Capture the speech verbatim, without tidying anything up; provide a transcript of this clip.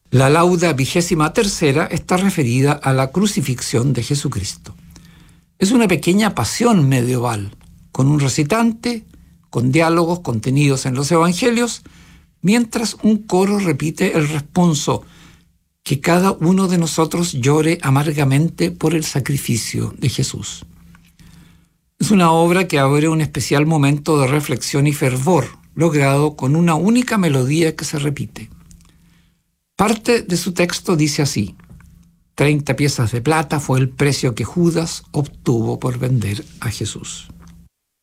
La lauda vigésima tercera está referida a la crucifixión de Jesucristo. Es una pequeña pasión medieval, con un recitante, con diálogos contenidos en los evangelios, mientras un coro repite el responso: que cada uno de nosotros llore amargamente por el sacrificio de Jesús. Es una obra que abre un especial momento de reflexión y fervor, logrado con una única melodía que se repite. Parte de su texto dice así: treinta piezas de plata fue el precio que Judas obtuvo por vender a Jesús.